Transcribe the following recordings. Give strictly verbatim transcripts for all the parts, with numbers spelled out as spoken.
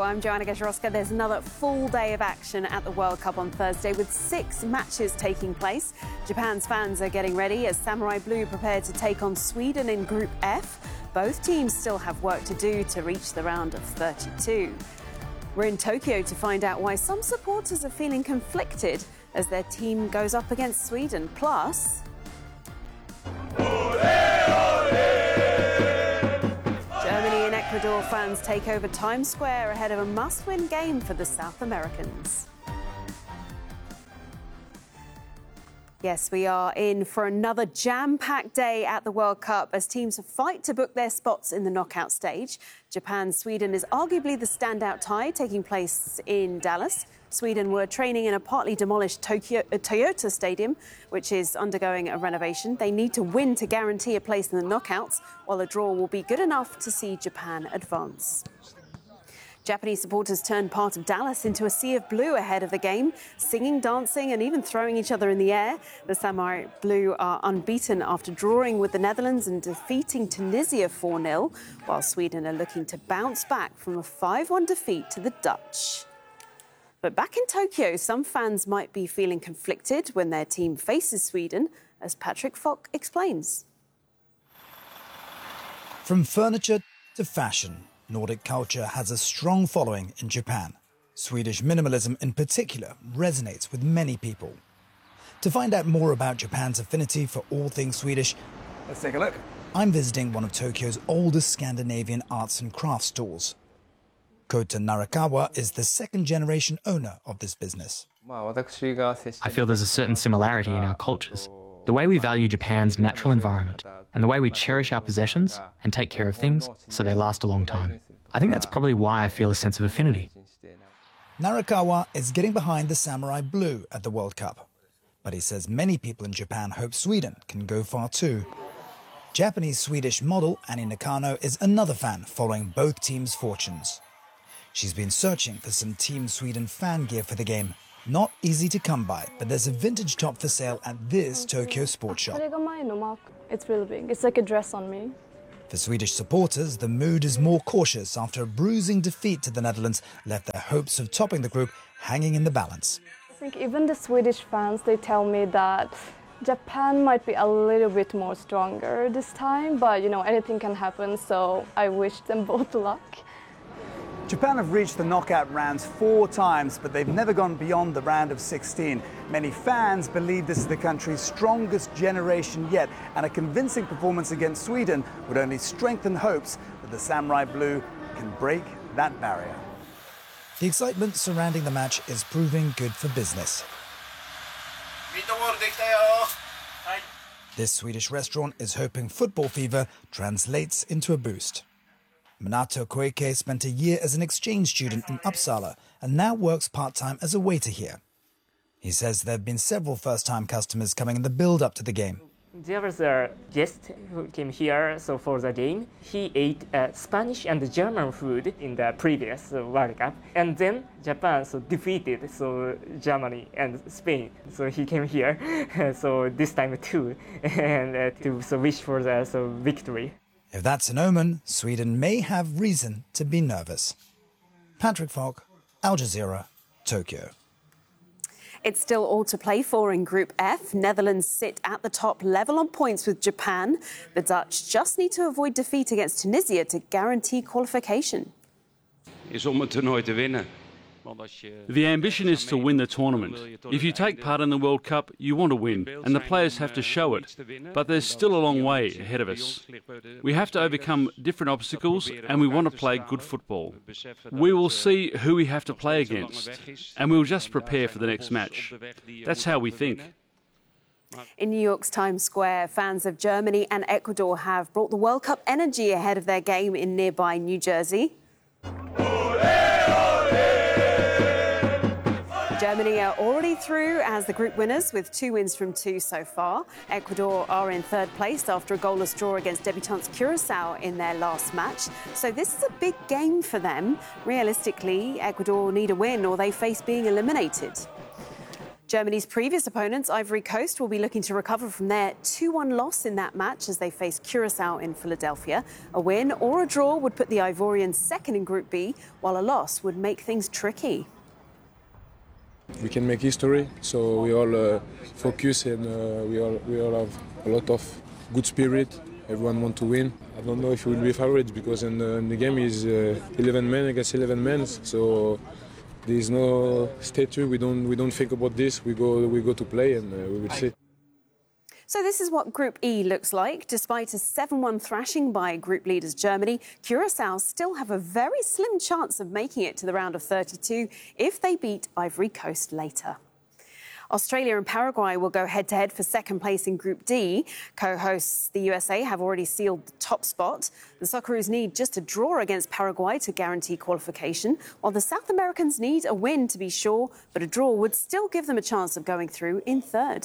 I'm Joanna Gajarowska. There's another full day of action at the World Cup on Thursday with six matches taking place. Japan's fans are getting ready as Samurai Blue prepare to take on Sweden in Group F. Both teams still have work to do to reach the round of thirty-two. We're in Tokyo to find out why some supporters are feeling conflicted as their team goes up against Sweden. Plus, Germany and Ecuador fans take over Times Square ahead of a must-win game for the South Americans. Yes, we are in for another jam-packed day at the World Cup as teams fight to book their spots in the knockout stage. Japan-Sweden is arguably the standout tie taking place in Dallas. Sweden were training in a partly demolished Tokyo, uh, Toyota Stadium, which is undergoing a renovation. They need to win to guarantee a place in the knockouts, while a draw will be good enough to see Japan advance. Japanese supporters turned part of Dallas into a sea of blue ahead of the game, singing, dancing and even throwing each other in the air. The Samurai Blue are unbeaten after drawing with the Netherlands and defeating Tunisia four nil, while Sweden are looking to bounce back from a five one defeat to the Dutch. But back in Tokyo, some fans might be feeling conflicted when their team faces Sweden, as Patrick Falk explains. From furniture to fashion, Nordic culture has a strong following in Japan. Swedish minimalism in particular resonates with many people. To find out more about Japan's affinity for all things Swedish, let's take a look. I'm visiting one of Tokyo's oldest Scandinavian arts and crafts stores. Kota Narakawa is the second-generation owner of this business. I feel there's a certain similarity in our cultures. The way we value Japan's natural environment and the way we cherish our possessions and take care of things so they last a long time. I think that's probably why I feel a sense of affinity. Narakawa is getting behind the Samurai Blue at the World Cup. But he says many people in Japan hope Sweden can go far too. Japanese-Swedish model Annie Nakano is another fan following both teams' fortunes. She's been searching for some Team Sweden fan gear for the game. Not easy to come by, but there's a vintage top for sale at this Tokyo sports shop. It's really big. It's like a dress on me. For Swedish supporters, the mood is more cautious after a bruising defeat to the Netherlands left their hopes of topping the group hanging in the balance. I think even the Swedish fans, they tell me that Japan might be a little bit more stronger this time, but you know, anything can happen, so I wish them both luck. Japan have reached the knockout rounds four times, but they've never gone beyond the round of sixteen. Many fans believe this is the country's strongest generation yet, and a convincing performance against Sweden would only strengthen hopes that the Samurai Blue can break that barrier. The excitement surrounding the match is proving good for business. This Swedish restaurant is hoping football fever translates into a boost. Minato Koike spent a year as an exchange student in Uppsala and now works part-time as a waiter here. He says there have been several first-time customers coming in the build-up to the game. There was a guest who came here so for the game. He ate uh, Spanish and German food in the previous uh, World Cup. And then Japan so defeated so Germany and Spain. So he came here so this time too and uh, to so wish for the so victory. If that's an omen, Sweden may have reason to be nervous. Patrick Falk, Al Jazeera, Tokyo. It's still all to play for in Group F. Netherlands sit at the top, level on points with Japan. The Dutch just need to avoid defeat against Tunisia to guarantee qualification. Is om het toernooi te winnen. The ambition is to win the tournament. If you take part in the World Cup, you want to win, and the players have to show it. But there's still a long way ahead of us. We have to overcome different obstacles, and we want to play good football. We will see who we have to play against, and we'll just prepare for the next match. That's how we think. In New York's Times Square, fans of Germany and Ecuador have brought the World Cup energy ahead of their game in nearby New Jersey. Germany are already through as the group winners with two wins from two so far. Ecuador are in third place after a goalless draw against debutants Curacao in their last match. So this is a big game for them. Realistically, Ecuador need a win or they face being eliminated. Germany's previous opponents, Ivory Coast, will be looking to recover from their two one loss in that match as they face Curacao in Philadelphia. A win or a draw would put the Ivorians second in Group B, while a loss would make things tricky. We can make history, so we all uh, focus and uh, we all we all have a lot of good spirit. Everyone wants to win. I don't know if we will be favorites because in the, in the game is uh, eleven men against eleven men, so there is no statue. We don't we don't think about this. We go we go to play and uh, we will see. So this is what Group E looks like. Despite a seven one thrashing by group leaders Germany, Curacao still have a very slim chance of making it to the round of thirty-two if they beat Ivory Coast later. Australia and Paraguay will go head-to-head for second place in Group D. Co-hosts the U S A have already sealed the top spot. The Socceroos need just a draw against Paraguay to guarantee qualification, while the South Americans need a win to be sure, but a draw would still give them a chance of going through in third.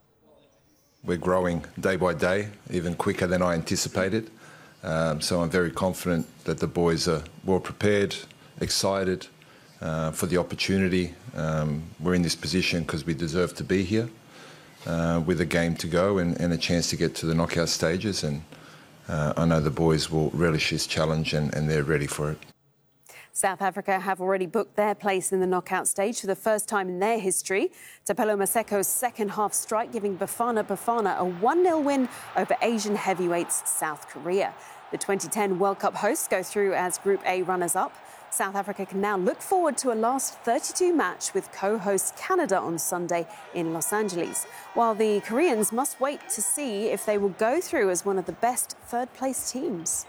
We're growing day by day, even quicker than I anticipated. Um, so I'm very confident that the boys are well prepared, excited uh, for the opportunity. Um, we're in this position because we deserve to be here uh, with a game to go and, and a chance to get to the knockout stages. And uh, I know the boys will relish this challenge and, and they're ready for it. South Africa have already booked their place in the knockout stage for the first time in their history. Tapelo Maseko's second half strike giving Bafana Bafana a one nil win over Asian heavyweights South Korea. The twenty ten World Cup hosts go through as Group A runners-up. South Africa can now look forward to a last thirty-two match with co-host Canada on Sunday in Los Angeles, while the Koreans must wait to see if they will go through as one of the best third-place teams.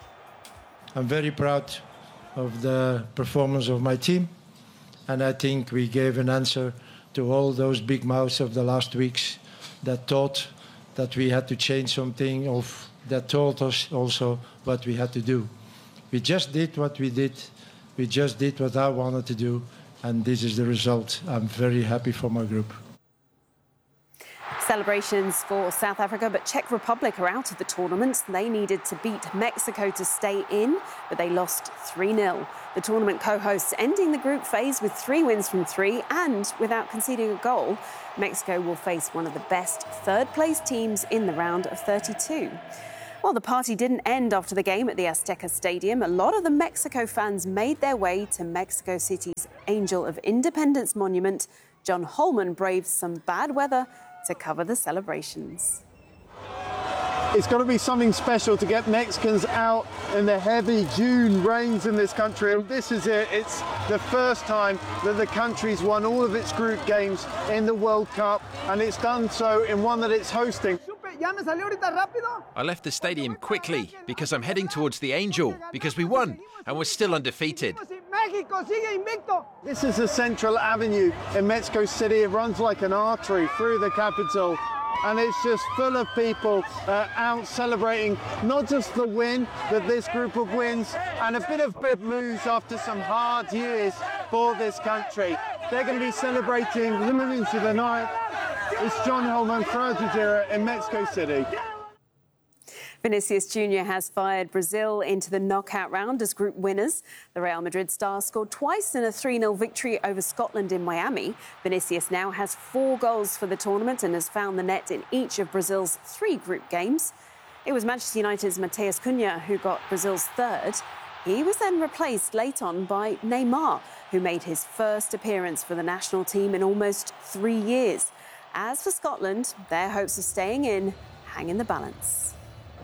I'm very proud of the performance of my team, and I think we gave an answer to all those big mouths of the last weeks that thought that we had to change something, of that told us also what we had to do. We just did what we did. We just did what I wanted to do, and this is the result. I'm very happy for my group. Celebrations for South Africa, but Czech Republic are out of the tournament. They needed to beat Mexico to stay in, but they lost three nil. The tournament co-hosts ending the group phase with three wins from three and without conceding a goal. Mexico will face one of the best third-place teams in the round of thirty-two. Well, the party didn't end after the game at the Azteca Stadium. A lot of the Mexico fans made their way to Mexico City's Angel of Independence monument. John Holman braved some bad weather to cover the celebrations. It's got to be something special to get Mexicans out in the heavy June rains in this country. And this is it. It's the first time that the country's won all of its group games in the World Cup, and it's done so in one that it's hosting. I left the stadium quickly because I'm heading towards the Angel, because we won and we're still undefeated. This is the Central Avenue in Mexico City. It runs like an artery through the capital, and it's just full of people uh, out celebrating not just the win, but this group of wins and a bit of bit blues after some hard years for this country. They're going to be celebrating the minutes of the night. It's John Holman for Al Jazeera in Mexico City. Vinicius Junior has fired Brazil into the knockout round as group winners. The Real Madrid star scored twice in a three nil victory over Scotland in Miami. Vinicius now has four goals for the tournament and has found the net in each of Brazil's three group games. It was Manchester United's Matheus Cunha who got Brazil's third. He was then replaced late on by Neymar, who made his first appearance for the national team in almost three years. As for Scotland, their hopes of staying in hang in the balance.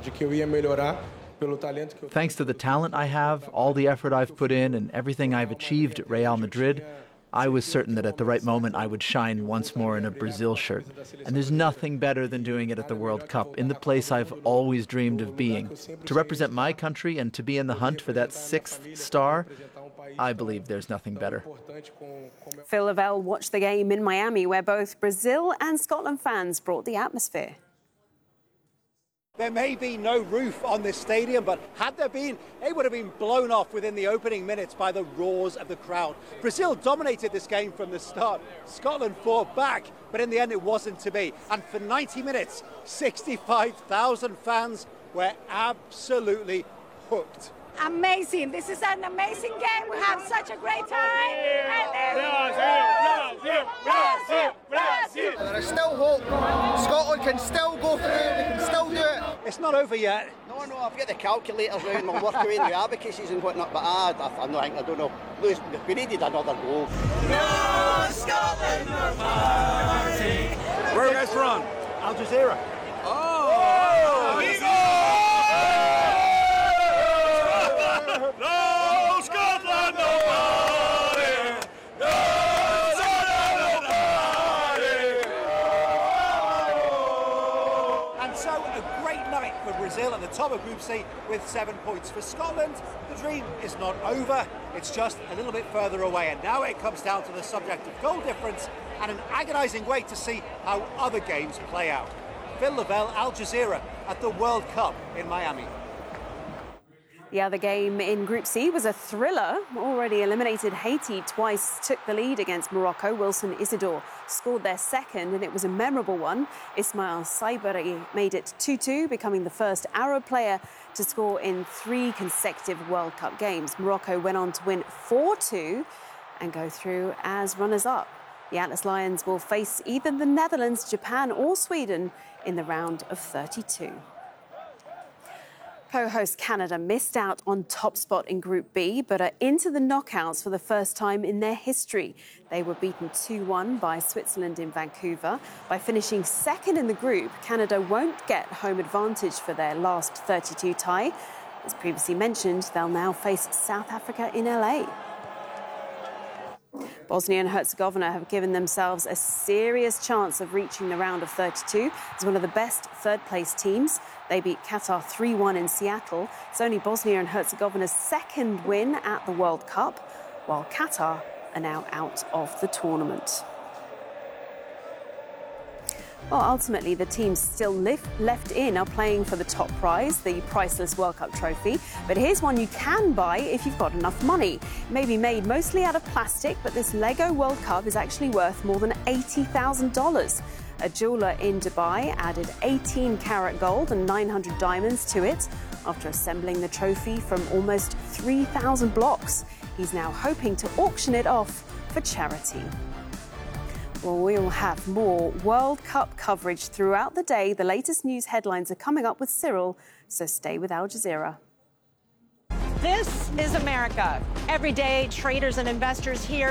Thanks to the talent I have, all the effort I've put in, and everything I've achieved at Real Madrid, I was certain that at the right moment I would shine once more in a Brazil shirt. And there's nothing better than doing it at the World Cup, in the place I've always dreamed of being. To represent my country and to be in the hunt for that sixth star, I believe there's nothing better. Phil Lavelle watched the game in Miami, where both Brazil and Scotland fans brought the atmosphere. There may be no roof on this stadium, but had there been, it would have been blown off within the opening minutes by the roars of the crowd. Brazil dominated this game from the start. Scotland fought back, but in the end it wasn't to be. And for ninety minutes, sixty-five thousand fans were absolutely hooked. Amazing. This is an amazing game. We have such a great time. And There is still hope. Scotland can still go through. We can still do it. It's not over yet. No, no, I've got the calculators out and we'll work away the abacuses and whatnot, but ah, I, I'm not, I don't know. Lewis, we needed another goal. No, Scotland, no party. Where are you guys from? Al Jazeera. Oh! oh amigo! No, Scotland, no party. No, Scotland, no party. And so, a great night for Brazil at the top of Group C with seven points. For Scotland, the dream is not over. It's just a little bit further away. And now it comes down to the subject of goal difference and an agonising wait to see how other games play out. Phil Lavelle, Al Jazeera at the World Cup in Miami. The other game in Group C was a thriller. Already eliminated Haiti twice took the lead against Morocco. Wilson Isidore scored their second, and it was a memorable one. Ismail Saibari made it two two, becoming the first Arab player to score in three consecutive World Cup games. Morocco went on to win four two and go through as runners-up. The Atlas Lions will face either the Netherlands, Japan or Sweden in the round of thirty-two. Co-host Canada missed out on top spot in Group B, but are into the knockouts for the first time in their history. They were beaten two one by Switzerland in Vancouver. By finishing second in the group, Canada won't get home advantage for their last thirty-two tie. As previously mentioned, they'll now face South Africa in L A. Bosnia and Herzegovina have given themselves a serious chance of reaching the round of thirty-two as one of the best third-place teams. They beat Qatar three one in Seattle. It's only Bosnia and Herzegovina's second win at the World Cup, while Qatar are now out of the tournament. Well, ultimately, the teams still left in are playing for the top prize, the priceless World Cup trophy. But here's one you can buy if you've got enough money. It may be made mostly out of plastic, but this Lego World Cup is actually worth more than eighty thousand dollars. A jeweller in Dubai added eighteen karat gold and nine hundred diamonds to it after assembling the trophy from almost three thousand blocks. He's now hoping to auction it off for charity. Well, we'll have more World Cup coverage throughout the day. The latest news headlines are coming up with Cyril, so stay with Al Jazeera. This is America. Every day, traders and investors here